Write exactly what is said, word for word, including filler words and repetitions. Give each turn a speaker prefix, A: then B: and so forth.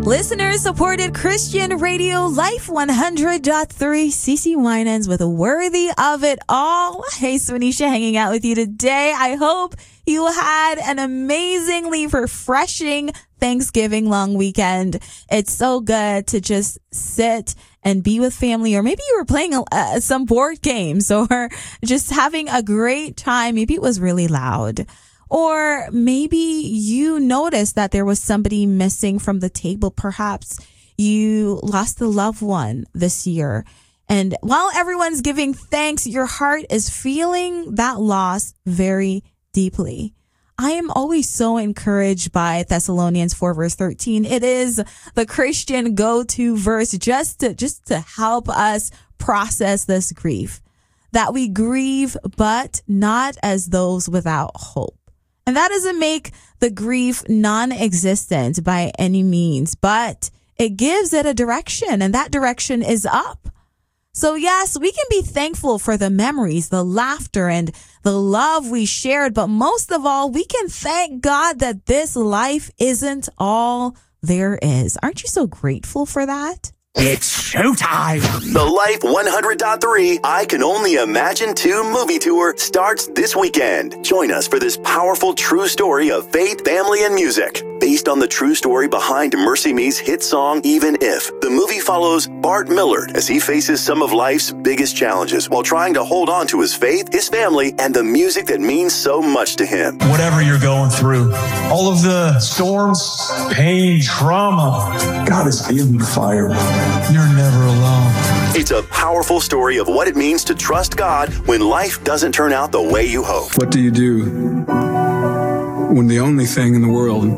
A: Listener-supported Christian radio, Life one hundred point three, CeCe Winans with Worthy of It All. Hey, Swanisha, hanging out with you today. I hope you had an amazingly refreshing Thanksgiving long weekend. It's so good to just sit and be with family, or maybe you were playing uh, some board games or just having a great time. Maybe it was really loud. Or maybe you noticed that there was somebody missing from the table. Perhaps you lost a loved one this year. And while everyone's giving thanks, your heart is feeling that loss very deeply. I am always so encouraged by Thessalonians four verse thirteen. It is the Christian go-to verse just to, just to help us process this grief. That we grieve, but not as those without hope. And that doesn't make the grief non-existent by any means, but it gives it a direction, and that direction is up. So yes, we can be thankful for the memories, the laughter, and the love we shared, but most of all, we can thank God that this life isn't all there is. Aren't you so grateful for that?
B: It's showtime!
C: The Life one hundred point three I Can Only Imagine two movie tour starts this weekend. Join us for this powerful true story of faith, family, and music. Based on the true story behind Mercy Me's hit song, Even If, the movie follows Bart Millard as he faces some of life's biggest challenges while trying to hold on to his faith, his family, and the music that means so much to him.
D: Whatever you're going through, all of the storms, pain, trauma, God is in the fire. You're never alone.
C: It's a powerful story of what it means to trust God when life doesn't turn out the way you hope.
E: What do you do when the only thing in the world